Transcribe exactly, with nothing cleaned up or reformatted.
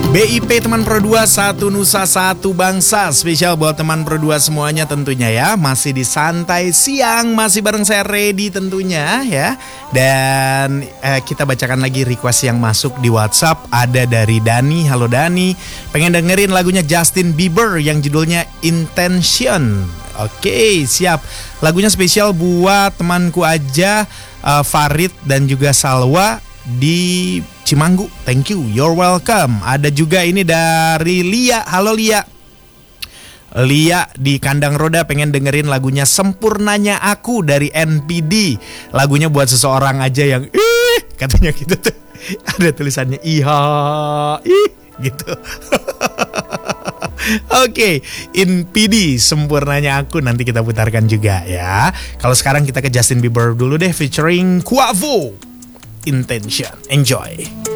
B I P teman Pro dua, satu Nusa satu Bangsa. Spesial buat teman Pro dua semuanya tentunya ya. Masih di santai siang, masih bareng saya Ready tentunya ya. Dan eh, kita bacakan lagi request yang masuk di WhatsApp. Ada dari Dani. Halo Dani, pengen dengerin lagunya Justin Bieber yang judulnya Intention. Oke, siap. Lagunya spesial buat temanku aja, uh, Farid dan juga Salwa di Cimanggu. Thank you, you're welcome. Ada juga ini dari Lia. Halo Lia. Lia di Kandang Roda pengen dengerin lagunya Sempurnanya Aku dari N P D. Lagunya buat seseorang aja yang ih, katanya gitu tuh. Ada tulisannya iha, ih gitu. Oke, okay, N P D Sempurnanya Aku nanti kita putarkan juga ya. Kalau sekarang kita ke Justin Bieber dulu deh featuring Quavo. Intention. Enjoy.